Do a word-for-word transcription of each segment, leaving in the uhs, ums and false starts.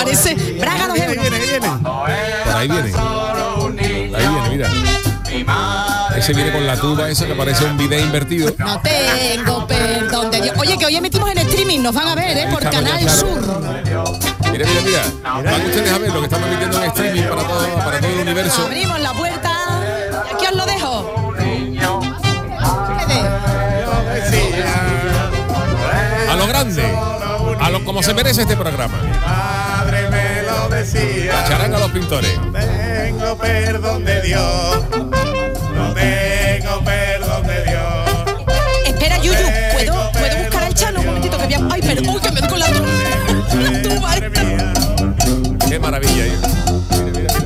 parece Braga dos euros. Viene, viene. Por ahí viene. Ahí viene, mira. Ese viene con la tuba, eso que parece un video invertido. No tengo perdón de Dios. Oye, que hoy emitimos en streaming, nos van a ver, ¿eh? Por Canal claro. Sur. Mira, mira, mira. Van ustedes a ver lo que estamos emitiendo en streaming para todo, para todo el universo. Abrimos la puerta. Y aquí os lo dejo. Quede. A lo grande. A lo como se merece este programa. Padre me lo decía. La charanga a los pintores. Tengo perdón de Dios. No tengo perdón de Dios. Espera, Yuyu, ¿puedo, ¿puedo buscar al Chano un momentito que voy a... Ay, pero uy, que me doy con la tuba. Qué maravilla. ¿eh? Mira, mira,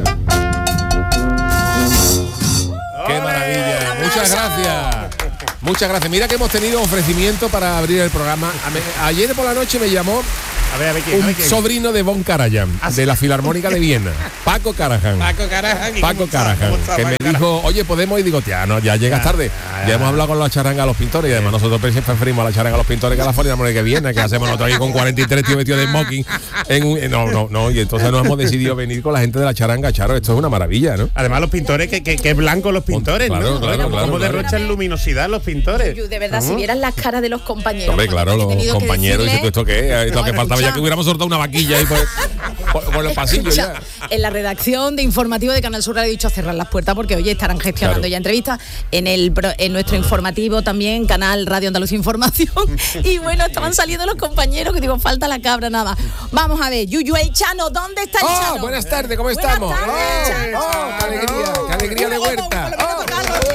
mira. Qué maravilla. Muchas gracias. Muchas gracias. Mira que hemos tenido ofrecimiento para abrir el programa. Ayer por la noche me llamó A ver, a ver quién. un a ver quién. sobrino de Von Karajan, de la Filarmónica de Viena, Paco Karajan. Paco Karajan. ¿y Paco cómo está? Karajan, ¿Cómo está que Paco me Karajan? dijo, oye, podemos, y digo, tía, no, ya llegas Ya, tarde. ya, Ya ya. hemos hablado con la charanga a los pintores y además nosotros preferimos a la charanga a los pintores que a la Filarmónica de Viena, que hacemos nosotros ahí con cuarenta y tres tíos vestidos de smoking. En un, no, no, no, y entonces nos hemos decidido venir con la gente de la charanga, Charo, esto es una maravilla, ¿no? Además los pintores, que, que, que blancos los pintores, Claro, ¿no? claro, Cómo claro, derrochan claro. luminosidad los pintores. Yuyu, de verdad, si vieran las caras de los compañeros. Hombre, claro, cuando he los tenido que compañeros, decirle- dicen, ¿esto qué es? Esto No, que faltaba ya escucha. que hubiéramos soltado una vaquilla ahí por, por, por los pasillos ya. Escucha, en la redacción de informativo de Canal Sur le he dicho a cerrar las puertas porque hoy estarán gestionando Claro. ya entrevistas en el pro- en nuestro informativo también, Canal Radio Andalucía Información. Y bueno, estaban saliendo los compañeros que digo, falta la cabra nada. Vamos a ver, Yuyu, el Chano, ¿dónde está el Oh, Chano? buenas tardes, ¿cómo Buenas estamos? tardes, Oh, Chano. oh, qué alegría, qué alegría de Uy, Huerta. oh, oh, Oh,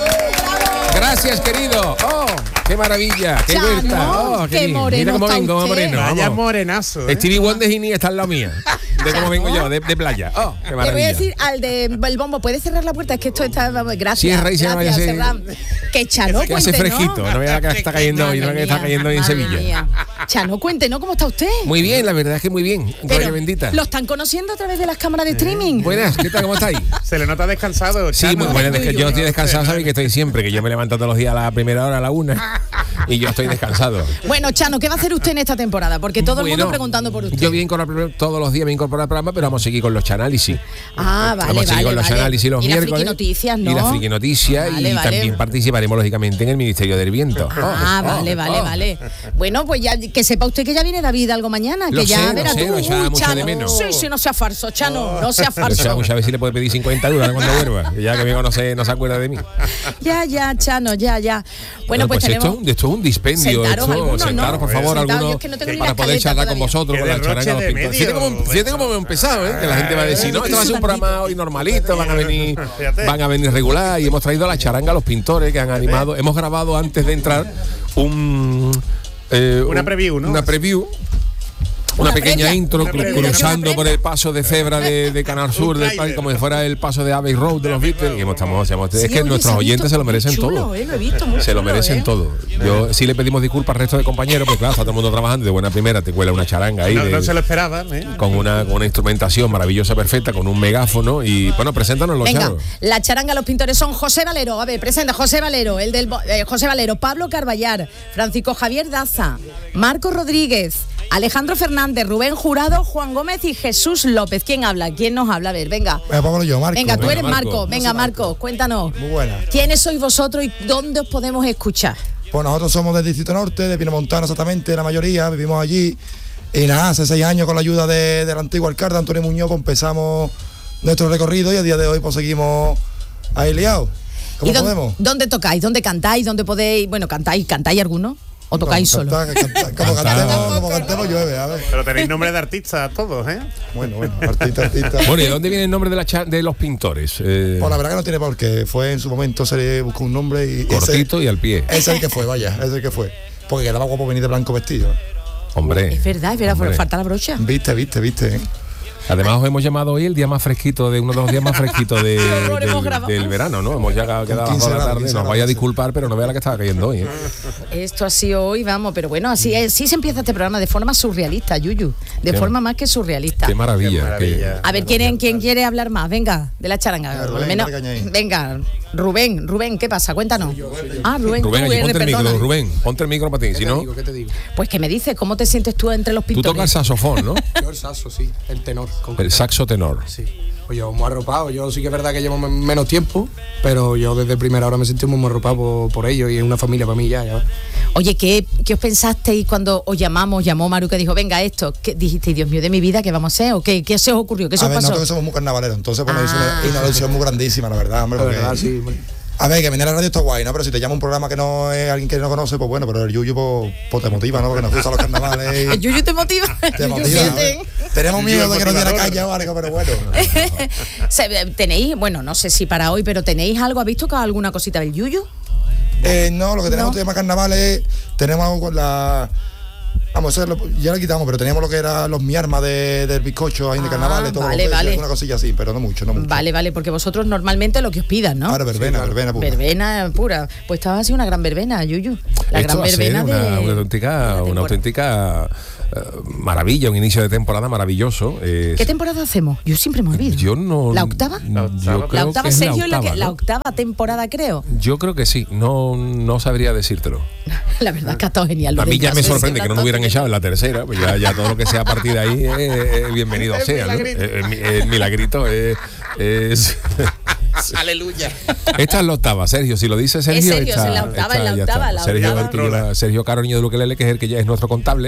bravo. gracias, querido. Oh, qué maravilla, qué Chano, Huerta. Oh, qué lindo. moreno Mira cómo está vengo, usted. moreno. Vaya vamos. morenazo. ¿eh? Stevie Wonder y ni está al lado mía. De cómo vengo yo, de, de playa. Oh, qué Le voy a maravilla. decir al de el bombo, ¿puedes cerrar la puerta? Es que esto está. Gracias. Cierra y se vaya gracias, a hacer- Serran. Que Chano, Que hace cuente, ¿no? fresquito, no vea que está cayendo hoy, no vea que está cayendo hoy en Madre Sevilla. mía. Chano, cuente, ¿no? ¿Cómo está usted? Muy bien, la verdad es que muy bien. Pero Gloria bendita. ¿lo están conociendo a través de las cámaras de streaming? Buenas, ¿qué tal? ¿Cómo estáis? Se le nota descansado. Sí, Chano. muy buenas. Es que yo estoy No, descansado, no, sabéis que estoy siempre, que yo me levanto todos los días a la primera hora, a la una, y yo estoy descansado. Bueno, Chano, ¿qué va a hacer usted en esta temporada? Porque todo el Bueno, mundo preguntando por usted. Yo voy a incorporar todos los días, me incorporo al programa, pero vamos a seguir con los chanálisis. Ah, vale, vamos a seguir vale, con los vale. análisis los y miércoles. las friki noticias, ¿no? Y las friki noticias. Vale, y vale. también participaremos, lógicamente, en el Ministerio del Viento. Ah, Oh, oh, vale, vale, oh. vale. Bueno, pues ya que sepa usted que ya viene David algo mañana, Lo que ya sé, lo verá sé, tú. lo echaba Uy, mucho Chano. de menos. Sí, sí, no sea falso, Chano, no sea Pero falso. muchas veces le puede pedir cincuenta euros cuando vuelva, que ya que amigo no se, no se acuerda de mí. Ya, ya, Chano, ya, ya. Bueno, pues, esto, tenemos. esto es un dispendio. Sentaros esto, algunos, ¿no? sentaros, por favor, Sentados, yo algunos, es que no tengo ni para la poder escaleta charlar con todavía. vosotros, Qué con la derroche charanga de los pintores. medio. Fíjate cómo, fíjate cómo hemos empezado, ¿eh? Que la gente va a decir, no, esto va a ser un programa hoy normalito, van a venir, Fíjate. van a venir regular, y hemos traído a la charanga a los pintores que han animado. Hemos grabado antes de entrar un eh, Una un- preview, ¿no? Una preview. Una, Una pequeña previa. intro Una cru- previa. cruzando Una por el paso de cebra de, de Canal Sur, Un del tráiler. parque, como si fuera el paso de Abbey Road de los Beatles. Y hemos, estamos, hemos- Sí, es que oye, nuestros se ha oyentes visto se lo muy merecen chulo, todo. eh, lo he visto, muy Se lo chulo, merecen eh. todo. Yo sí le pedimos disculpas al resto de compañeros, porque claro, está todo el mundo trabajando y de buena primera te cuela una charanga ahí No, de- no se lo esperaban, ¿eh? con una con una instrumentación maravillosa, perfecta, con un megáfono. Y bueno, preséntanos los Venga, chavos. la charanga los pintores son José Valero. A ver, presenta José Valero, el del bo- eh, José Valero, Pablo Carballar, Francisco Javier Daza, Marco Rodríguez, Alejandro Fernández, Rubén Jurado, Juan Gómez y Jesús López. ¿Quién habla? ¿Quién nos habla? A ver, venga. Venga, vámonos yo, Marco. Venga, tú Venga, eres Marco. Marco. Venga, Yo soy Marco, Marco. cuéntanos. Muy buena. ¿Quiénes sois vosotros y dónde os podemos escuchar? Pues nosotros somos del Distrito Norte, de Piemontano exactamente, la mayoría, vivimos allí. Y nada, hace seis años con la ayuda de- del antiguo alcalde Antonio Muñoz pues empezamos nuestro recorrido y a día de hoy pues seguimos ahí liados. ¿Cómo ¿Y dónde, podemos? dónde tocáis? ¿Dónde cantáis? ¿Dónde podéis? Bueno, ¿cantáis? ¿Cantáis alguno? ¿O tocáis Como solo? cantar, cantar, como cantemos, como cantemos llueve, a ver. Pero tenéis nombre de artistas todos, ¿eh? Bueno, bueno, artista, artista. Bueno, ¿y de dónde viene el nombre de, la cha- de los pintores? Eh, Pues la verdad que no tiene por qué. Fue en su momento, se le buscó un nombre y cortito ese, y al pie. ese es el que fue, vaya, ese es el que fue. Porque quedaba guapo venir de blanco vestido. Hombre. Es verdad, es verdad, hombre. falta la brocha. Viste, viste, viste. ¿eh? Además os hemos llamado hoy el día más fresquito de uno de los días más fresquitos de- horror, hemos del, grabado. del verano, ¿no? Hemos ya quedado a las quince dos de la grados, tarde. quince Nos vaya a grados, sí. disculpar, pero no vea la que estaba cayendo hoy. ¿eh? Esto ha sido hoy, vamos, pero bueno, así es, sí se empieza este programa de forma surrealista, Yuyu, de Qué- forma más que surrealista. Qué maravilla. Qué maravilla. A ver, ¿quién, ¿quién quiere hablar más? Venga, de la charanga. Venga, Rubén, Al menos- dale caña ahí. venga, Rubén, Rubén, ¿qué pasa? Cuéntanos. Ah, Rubén, Que- Rubén, tú allí eres, ponte el micro, perdona. Rubén, ponte el micro para ti, si no, ¿Qué te digo? Pues que me dices, ¿cómo te sientes tú entre los tú pintores? tocas saxofón, ¿no? Yo el saxo, sí, el tenor. con El saxo tenor. Sí. Pues yo muy arropado, yo sí que es verdad que llevo menos tiempo, pero yo desde primera hora me sentí muy arropado por, por ellos y es una familia para mí ya, ya. Oye, ¿qué, ¿qué os pensasteis cuando os llamamos, llamó Maru que dijo, venga esto? ¿Qué dijisteis, Dios mío de mi vida, qué vamos a hacer? ¿O qué, qué se os ocurrió? ¿Qué se A os ver, pasó? nosotros somos muy carnavaleros, entonces pues, Ah. nos hizo una, una ilusión muy grandísima, la verdad, hombre. La porque- verdad, sí. A ver, que venir a la radio está guay, ¿no? Pero si te llama un programa que no es alguien que no conoce, pues bueno, pero el Yuyu pues, pues te motiva, ¿no? Porque nos gustan los carnavales. ¿El Yuyu te motiva? Te Yuyu, motiva. siete. ¿eh? Tenemos Yuyu miedo de que nos diera motivador. caña o algo, pero bueno. Se- ¿Tenéis, bueno, no sé si para hoy, pero tenéis algo, ¿habéis tocado alguna cosita del Yuyu? Eh, no, lo que tenemos No. tema carnavales, tenemos algo con la. Vamos, eso es lo- ya lo quitamos, pero teníamos lo que era los mi armas de, del bizcocho ahí de Ah, carnavales, todo vale, lo que vale. una cosilla así, pero no mucho, no mucho. Vale, vale, porque vosotros normalmente lo que os pidan, ¿no? Ahora verbena, verbena pura. Verbena pura. Pues estaba así una gran verbena, Yuyu. La Esto gran va a ser verbena una, de una auténtica, de la una temporada. auténtica eh, maravilla, un inicio de temporada maravilloso. Eh, ¿Qué temporada hacemos? Yo siempre me olvido. Yo no. ¿La octava? Yo creo La octava, que es Sergio, la es la, octava, que- la ¿no? octava temporada, creo. Yo creo que sí, no, no sabría decírtelo. La verdad es que ha estado genial. lo A de mí ya me Sergio, sorprende que no la nos hubieran octava. echado en la tercera, pues ya, ya todo lo que sea a partir de ahí es, es bienvenido El sea. ¿no? milagrito. El, el- el milagrito es. es- Aleluya. Esta es la octava, Sergio. Si lo dice Sergio. Es Sergio, está- es la octava, está- es la ya octava, está. la Sergio, octava. el que lleva- Sergio Caro Niño de Luquelele, que es el que ya es nuestro contable,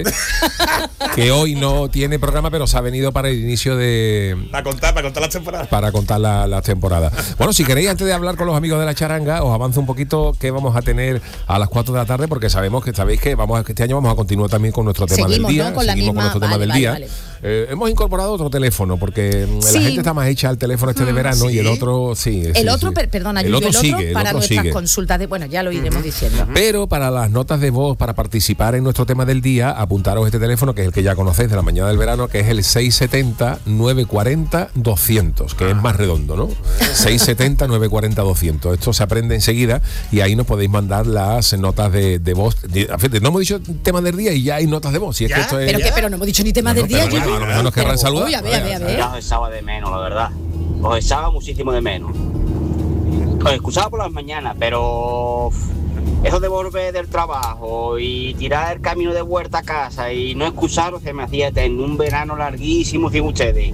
que hoy no tiene programa, pero se ha venido para el inicio de. Para contar, para contar las temporadas. Para contar la- las temporadas. Bueno, si queréis, antes de hablar con los amigos de la charanga, os avanzo un poquito qué vamos a tener a las cuatro de la tarde, porque sabemos que sabéis que vamos a- que este año vamos a continuar también con nuestro tema Seguimos, del día. ¿no? Con la Seguimos misma- con nuestro tema vale, del vale, día. vale. Eh, hemos incorporado otro teléfono, porque mm, Sí. la gente está más hecha al teléfono este de verano y el otro sí. El sí, otro, sí. per- perdona, el Yuyu, otro el otro sigue, el para otro nuestras sigue. consultas de, bueno, ya lo iremos diciendo. Pero para las notas de voz, para participar en nuestro tema del día, apuntaros este teléfono, que es el que ya conocéis de la mañana del verano, que es el seis setenta, nueve cuarenta, doscientos, que es más redondo, ¿no? seis setenta, nueve cuarenta, doscientos. Esto se aprende enseguida y ahí nos podéis mandar las notas de, de voz. De- fíjate, no hemos dicho tema del día y ya hay notas de voz. Si es ¿Ya? que esto es- Pero que, pero no hemos dicho ni tema No, del no, día, pero Yuyu. bueno, a lo mejor nos querrán saludar. Uy, a ver, a ver, a ver. Ya os echaba de menos, la verdad. Os echaba muchísimo de menos. Os escuchaba por las mañanas, pero eso de volver del trabajo y tirar el camino de vuelta a casa y no escucharos se me hacía en un verano larguísimo sin ustedes.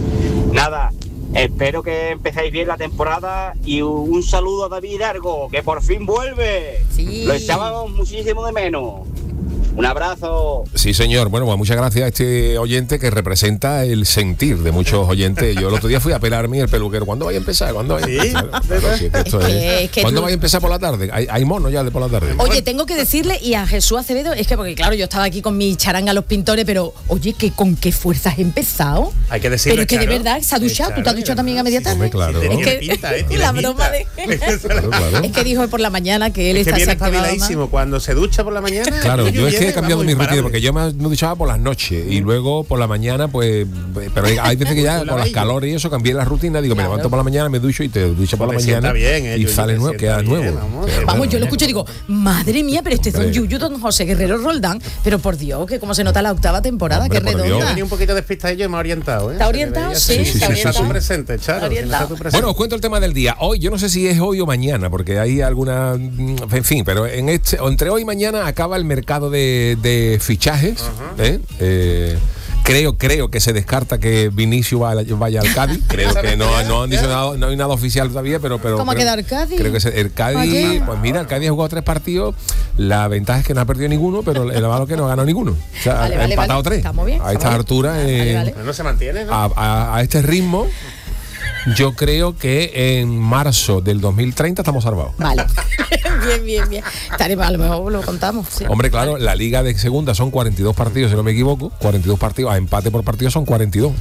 Nada, espero que empecéis bien la temporada y un saludo a David Hidalgo, que por fin vuelve. Sí. Lo echábamos muchísimo de menos. Un abrazo. Sí, señor. Bueno, pues muchas gracias a este oyente que representa el sentir de muchos oyentes. Yo el otro día fui a pelarme el peluquero. ¿Cuándo vaya a empezar? ¿Cuándo vaya a ¿Sí? empezar? Claro, sí, es que esto Es es- que- es que ¿Cuándo tú- vaya a empezar por la tarde? Hay, hay mono ya de por la tarde. Oye, tengo que decirle, y a Jesús Acevedo, es que porque claro, yo estaba aquí con mi charanga los pintores, pero oye, que con qué fuerzas he empezado. Hay que decirlo, Pero es que de Charo. verdad se ha duchado. ¿Tú te has duchado también a media tarde? Hombre, claro. Tiene Es que- pinta, ¿eh? Tiene la pinta. broma de- Claro, claro. Es que dijo por la mañana que él Es que está viene se activaba más. espabiladísimo. Cuando se ducha por la mañana. Claro, Yuyu yo es que he viene, cambiado vamos, mi rutina imparable. porque yo me duchaba por las noches y luego por la mañana, pues. Pero hay- hay veces que ya Tú la con las ves. calores y eso cambié la rutina. Digo, me Claro. levanto por la mañana, me ducho y te duchas por la Te sienta mañana. bien, eh, y Yuyu, sale te nuevo, sienta queda bien, nuevo. vamos, Sí, te- Vamos, bueno. yo lo escucho y digo, madre mía, pero este es don Hombre. Yuyu, don José Guerrero Roldán. Pero por Dios, que como se nota la octava temporada, Hombre, que por Dios. redonda. Venía un poquito despistadillo y me ha orientado, ¿eh? ¿Está orientado? Sí, sí, sí, Está sí, sí. tú presente, Charo. Orientado. Está tú presente. Bueno, os cuento el tema del día. Hoy, yo no sé si es hoy o mañana, porque hay alguna. En fin, pero en este, entre hoy y mañana acaba el mercado de, de fichajes. ¿eh? Eh, creo, creo que se descarta que Vinicius vaya, vaya al Cádiz. Creo que no, no han dicho nada, no hay nada oficial todavía, pero. pero ¿Cómo ha creo- quedado el Cádiz? Creo que se- el Cádiz, Oye. pues mira, el Cádiz ha jugado tres partidos. La ventaja es que no ha perdido ninguno, pero el malo es que no ha ganado ninguno. O sea, Vale, ha vale, empatado vale. tres. Estamos bien, A estamos esta bien. altura. Vale, eh, vale. Pero no se mantiene, ¿no? a, a- a este ritmo, yo creo que en marzo del dos mil treinta estamos salvados. Vale. Bien, bien, bien. Estaremos, a lo mejor lo contamos. sí. Hombre, claro, la liga de segunda son cuarenta y dos partidos, si no me equivoco. cuarenta y dos partidos, a empate por partido son cuarenta y dos.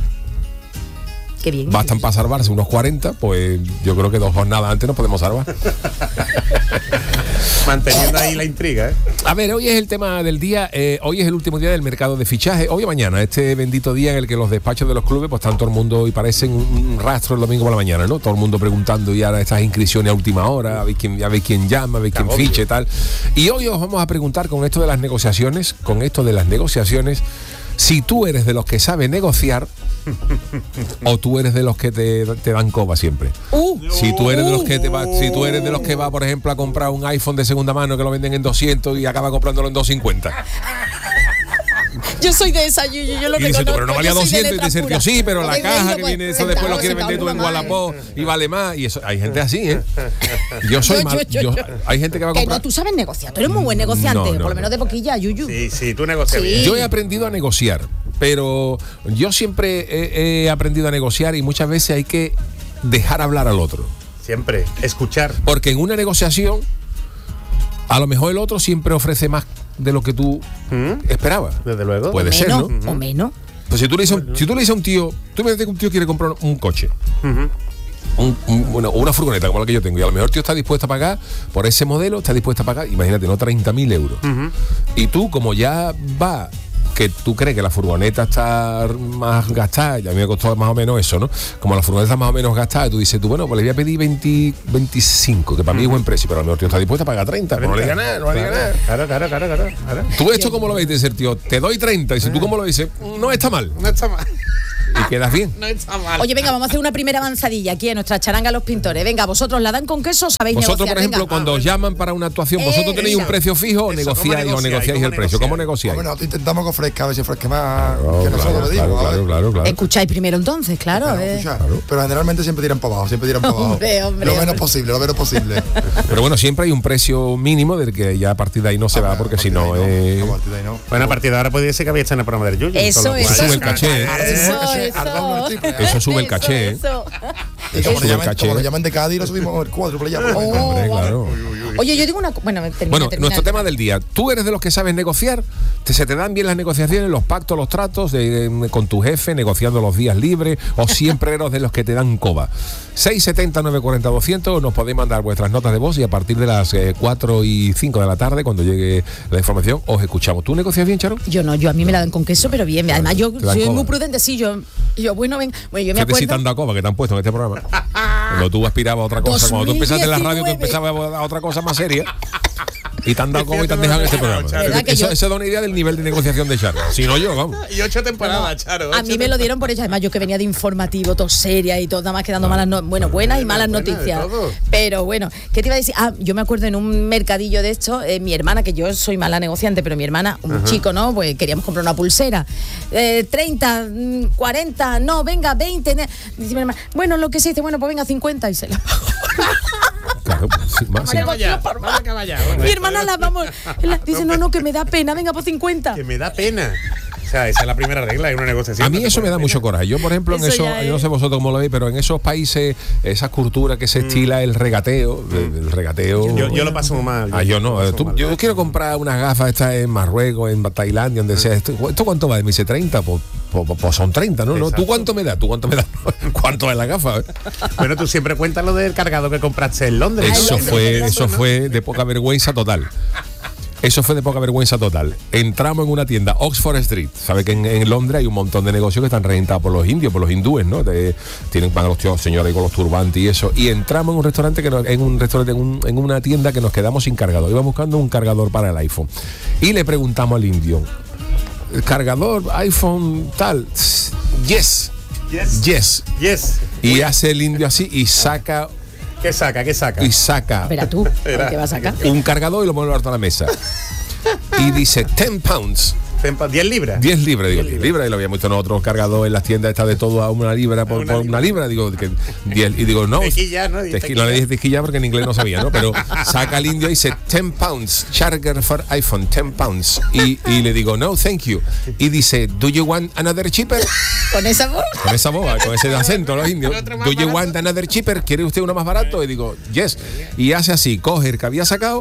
Qué bien. Bastan para salvarse unos cuarenta, pues yo creo que dos jornadas antes nos podemos salvar. Manteniendo ahí la intriga, ¿eh? A ver, hoy es el tema del día. eh, hoy es el último día del mercado de fichaje. Hoy o mañana, este bendito día en el que los despachos de los clubes, pues están todo el mundo y parecen un, un rastro el domingo por la mañana, ¿no? Todo el mundo preguntando ya estas inscripciones a última hora, a ver quién, a ver quién llama, a ver quién Está obvio. fiche y tal. Y hoy os vamos a preguntar con esto de las negociaciones, con esto de las negociaciones, si tú eres de los que sabe negociar o tú eres de los que te, te dan coba siempre. Uh, Si tú eres de los que te va, si tú eres de los que va, por ejemplo, a comprar un iPhone de segunda mano que lo venden en doscientos y acaba comprándolo en doscientos cincuenta. Yo soy de esa, yo, yo, yo lo Y dice tú, reconozco. pero no valía yo soy de doscientos y letras dice el tío, puras. sí, pero la Porque caja digo, que pues, viene eso después lo sentado, quieres vender tú en sentado, Wallapop y vale más. Y eso, hay gente así, ¿eh? Yo soy Yo, mal. yo, yo, yo- yo. hay gente que va a Que comprar. no, tú sabes negociar, tú eres muy buen negociante, No, no, por lo no. menos de boquilla, Yuyu. Sí, sí, tú negocias Sí. bien. Yo he aprendido a negociar, pero yo siempre he, he aprendido a negociar y muchas veces hay que dejar hablar al otro. Siempre. Escuchar. Porque en una negociación, a lo mejor el otro siempre ofrece más de lo que tú ¿Mm? esperabas. Desde luego. Puede ser, menos, ¿no? o menos. Pues si tú le dices, a un- si tú le dices a un tío, tú me dices que un tío quiere comprar un coche, Ujú. un- un- bueno, una furgoneta como la que yo tengo, y a lo mejor el tío está dispuesto a pagar por ese modelo, está dispuesto a pagar, imagínate, no treinta mil euros. Y tú, como ya va, que tú crees que la furgoneta está más gastada, y a mí me costó más o menos eso, ¿no? Como la furgoneta está más o menos gastada, tú dices, tú, bueno, pues le voy a pedir veinte, veinticinco, que para mí es buen precio, pero a lo mejor el tío está dispuesto a pagar treinta, pues no le diga nada, no le diga nada. Claro, claro, claro, claro, claro. Tú esto cómo lo ves, dice el tío, te doy treinta, y si tú cómo lo dices, no está mal, No está mal. y quedas bien. No está mal. Oye, venga, vamos a hacer una primera avanzadilla aquí en nuestra charanga Los Pintores. Venga, vosotros la dan con queso, o sabéis Vosotros, negociar. por ejemplo, Venga. cuando os llaman para una actuación, ¿vosotros Eh, tenéis un eso. precio fijo o Eso, negociáis ¿cómo o negociáis negociáis? el precio? ¿Cómo negociáis? Bueno, nosotros intentamos que ofrezca, a ver si ofrezca más Claro, que nosotros claro, le dimos. claro, ¿vale? claro, claro. Escucháis primero entonces, claro. Claro, eh. escucha, Pero generalmente siempre tiran para abajo, siempre tiran para abajo. Hombre, hombre, lo menos hombre. posible, lo menos posible. Pero bueno, siempre hay un precio mínimo del que ya a partir de ahí no se va, porque si no, eh, A partir de ahí no. Bueno, a partir de ahora puede ser que había hecho en el programa del Yuyu. Eso, con lo cual- eso. sube el caché, ¿eh? Eso, Al doble, al eso. triple. Eso sube el caché, ¿eh? Eso. Y como, sube le el llaman, caché. como lo llaman de Cádiz, lo subimos el cuádruple ya. Oh, hombre, claro. Oye, yo digo una. co- Bueno, termina, Bueno, termina. nuestro tema del día. ¿Tú eres de los que sabes negociar? ¿Te, ¿Se te dan bien las negociaciones, los pactos, los tratos de- de- con tu jefe, negociando los días libres? ¿O siempre eres de los que te dan coba? seis setenta, nueve cuarenta, doscientos. Nos podéis mandar vuestras notas de voz y a partir de las eh, cuatro y cinco de la tarde, cuando llegue la información, os escuchamos. ¿Tú negocias bien, Charo? Yo no, yo a mí me la dan con queso, pero bien. Además, yo Te dan soy coba. muy prudente, sí, yo, yo bueno, ven, bueno, yo me Fíjate si te acuerdo. han dado coba que te han puesto en este programa. Cuando tú aspirabas a otra cosa, cuando tú empezaste en la radio, tú dos mil empezabas a otra cosa más seria. Y te han dado coba y te han dejado en este programa. ¿Verdad que Eso, yo- eso da una idea del nivel de negociación de Charo. Si no yo, vamos. Y ocho temporadas, Charo. A mí me lo dieron por ella, además yo que venía de informativo, todo seria y todo, nada más que dando malas no- bueno, buenas y malas buena, de noticias. todo. Pero bueno, ¿qué te iba a decir? Ah, yo me acuerdo en un mercadillo de esto, eh, mi hermana, que yo soy mala negociante, pero mi hermana, un chico, ¿no? Pues queríamos comprar una pulsera. Eh, treinta, mm, cuarenta, no, venga, veinte. ne- Dice mi hermana, bueno, lo que se dice, bueno, pues venga, cincuenta y se la pago. Claro, pues, sí, más, sí. Vaya, vaya que vaya. Bueno, Mi hermana la vamos, la- dice, no, no, que me da pena, venga, por cincuenta. Que me da pena. O sea, esa es la primera regla de una negociación. A mí no te eso me puede da dar mucho pena. coraje. Yo, por ejemplo, en Eso eso, ya yo no es- sé vosotros cómo lo veis, pero en esos países, esas culturas que se estila el regateo, el, el regateo. Yo, yo lo paso muy mal. Ah, yo no. lo paso Tú- mal. yo quiero comprar unas gafas estas en Marruecos, en Tailandia, donde sea. ¿Esto, ¿esto cuánto vale? Me dice treinta, pues, pues, pues son treinta, ¿no? ¿no? ¿Tú Exacto. cuánto me das? ¿Tú cuánto me das? ¿Cuánto es la gafa? Bueno, tú siempre cuentas lo del cargado que compraste en Londres. ¿no? Eso En el fue, caso, eso ¿no? fue de poca vergüenza total. Eso fue de poca vergüenza total. Entramos en una tienda, Oxford Street. Sabe que en, en Londres hay un montón de negocios que están regentados por los indios, por los hindúes, ¿no? De- tienen van los tíos, señores con los turbantes y eso. Y entramos en un restaurante que nos- en un restaurante, en, un- en una tienda que nos quedamos sin cargador. Iba buscando un cargador para el iPhone. Y le preguntamos al indio, ¿el cargador iPhone tal? Yes. Yes. Yes. Yes. Y hace el indio así y saca ¿Qué saca? ¿Qué saca? y saca Espera tú, Espera. ¿qué vas a sacar? un cargador y lo pone a la mesa. Y dice ten pounds, diez libras. diez libras, digo, diez libras, y lo habíamos visto nosotros cargado en las tiendas estas de todo a una libra por, Una por libra. una libra, digo, que diez, y digo, no, Tequilla, ¿no? tequi- Tequilla. no le dije tequilla porque en inglés no sabía, ¿no? Pero saca el indio y dice ten pounds, charger for iPhone, ten pounds, y, y le digo, no, thank you, y dice, do you want another cheaper? Con esa voz. Con esa boba, con ese acento, los indios. otro más Do you barato. want another cheaper? ¿Quiere usted uno más barato? Y digo, yes. Y hace así, coge el que había sacado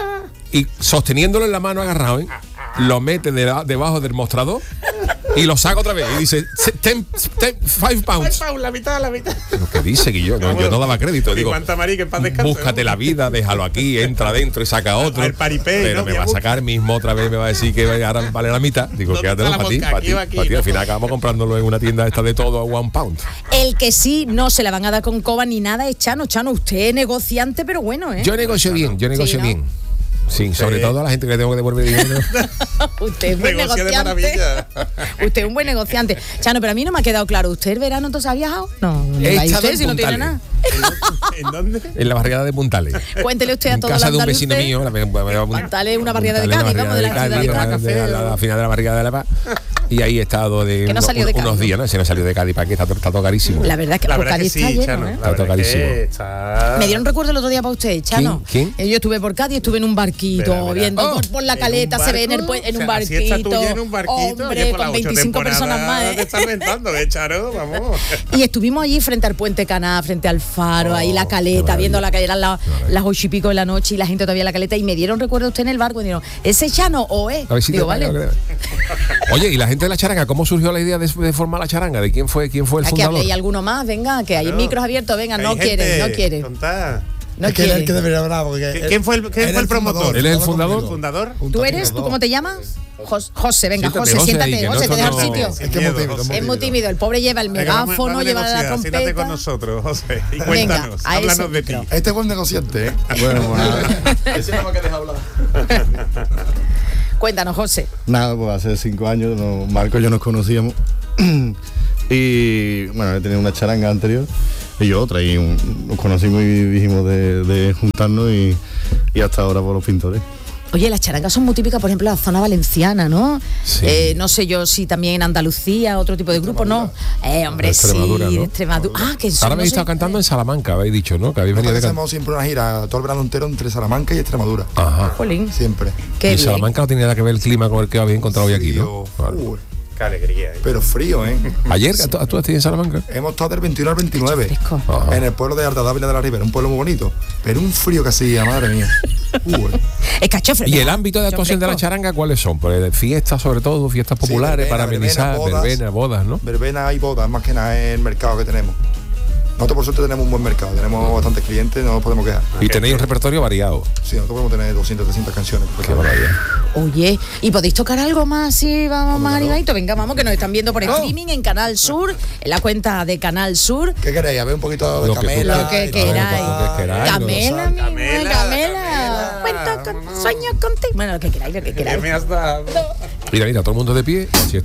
y sosteniéndolo en la mano agarrado, ¿eh? Lo mete de- debajo del mostrador y lo saca otra vez. Y dice, ten, ten, five pounds. La mitad, la mitad. ¿Pero qué dice, Guillo? No, yo no daba crédito. Y Digo, cuánta marica en paz descanse, búscate ¿no? la vida, déjalo aquí, entra adentro y saca otro. Al paripé, Pero ¿no? me Mi va a abu- sacar mismo otra vez, me va a decir que ahora vale la mitad. Digo, ¿Dónde quédatelo está la para ti, mosca? para Aquí ti, va aquí, para ti. ¿no? Al final acabamos comprándolo en una tienda esta de todo a one pound. El que sí no se la van a dar con coba ni nada es Chano. Chano, usted es negociante, pero bueno, ¿eh? Yo negocio bien, yo negocio ¿no? bien. Sí, sobre todo a la gente que le tengo que devolver dinero. Usted es un buen Negocia de negociante. maravilla. Usted es un buen negociante. Chano, pero a mí no me ha quedado claro. ¿Usted el verano entonces ha viajado? No, no He va estado usted en si no tiene Puntales. nada. ¿En dónde? En la barriada de Puntales. Cuéntele usted a En todos casa los de un vecino andaluces. mío. La, Puntales es una barriada de Puntales, Cádiz, vamos, de la ciudad de Cádiz. de la- la final de la barriada de La Paz. Y ahí he estado de, Que no salió de unos Cádiz, días, ¿no? Si no salió de Cádiz, ¿para qué? Está, to- está todo carísimo. La verdad es que La por verdad que Cádiz está sí, lleno, Chano. ¿eh? La verdad carísimo. que está... Me dieron recuerdo el otro día para usted, Chano. ¿Quién? Eh, Yo estuve por Cádiz, estuve en un barquito, Verá, verá. viendo Oh, por, por la ¿en caleta, un se ve en, el, barco? pue- en O un sea, así está barquito. tú ya en un barquito. Hombre, Oye, por la con ocho veinticinco temporada personas más, Te ¿eh? estás inventando, ¿eh, Charo? Vamos. Y estuvimos allí frente al puente Caná, frente al faro, Oh, ahí la caleta, maravilla. viendo la caleta, eran la- las ocho y pico de la noche y la gente todavía en la caleta. Y me dieron recuerdo usted en el barco y dijeron, ¿ese Chano o es? A ver si te Digo, paga, vale. creo. Oye, y la gente de la charanga, ¿cómo surgió la idea de, de formar la charanga? ¿De quién fue, quién fue el Aquí fundador? habléis alguno más, venga, que hay Claro. micros abiertos, venga, no Hay quiere, gente, no quiere. contá. No es que él es el quiere. que debería hablar. Porque ¿Qui- él- ¿Quién fue el, quién él fue el es promotor? ¿Él es el conmigo. fundador? ¿El fundador? Junto ¿Tú a eres? los ¿Tú dos. cómo te llamas? Jos- José, venga, Siéntate, José, José, siéntate, ahí, que José, no- te dejo no- sitio. Es que es muy tímido, Es muy tímido. tímido, el pobre lleva el Venga, vamos- megáfono, vamos a lleva la negociar. Siéntate con trompeta. nosotros, José. Y Venga, cuéntanos, a ese háblanos de ti. micro. Este es buen negociante, ¿eh? Bueno, pues nada. Ese no me quedes hablar. Cuéntanos, José. Nada, pues hace cinco años no, Marco y yo nos conocíamos y bueno, he tenido una charanga anterior y yo otra y un- nos conocimos y dijimos de, de juntarnos y, y hasta ahora por los pintores. Oye, las charangas son muy típicas, por ejemplo, en la zona valenciana, ¿no? Sí. Eh, no sé yo si también en Andalucía, otro tipo de grupo, ¿no? Eh, hombre, De sí, Extremadura, de ¿no? Extremadura. Ah, que son, Ahora habéis no sé- estado cantando en Salamanca, habéis dicho, ¿no? Que habéis venido de Nosotros cantar. hacemos siempre una gira todo el verano entero entre Salamanca y Extremadura. Ajá. Jolín, Siempre. qué Y bien. Salamanca no tiene nada que ver el clima con el que habéis encontrado hoy aquí, ¿no? Frío. Vale. Uy, Qué alegría. ¿eh? pero frío, ¿eh? Ayer, ¿tú, tú estás en Salamanca? Hemos estado del veintiuno al veintinueve. Fresco. Ajá. En el pueblo de Arda Dávila de la Ribera, un pueblo muy bonito. Pero un frío que hacía, madre mía. Uy. Es cachofre. ¿Y el ámbito de actuación de la charanga cuáles son? Pues fiestas, sobre todo, fiestas Sí, populares verbena, para amenizar, verbena, bodas. verbenas, bodas, ¿no? Verbena y bodas, más que nada es el mercado que tenemos. Nosotros por suerte tenemos un buen mercado, tenemos bastantes clientes, no nos podemos quejar. Y tenéis un repertorio variado. Sí, nosotros podemos tener doscientas, trescientas canciones. Qué maravilla. Oye, ¿y podéis tocar algo más si vamos más animadito? Venga, vamos, que nos están viendo por streaming en Canal Sur, en la cuenta de Canal Sur. ¿Qué queréis? A ver un poquito de Lo que tú- Camela. Lo que y queráis. tal. Lo que queráis, Camela, mi Camela, Camela. Camela. Cuento con sueños contigo. Bueno, lo que queráis, lo que ¿Qué queráis. me has dado? Mira, mira, todo el mundo de pie. Si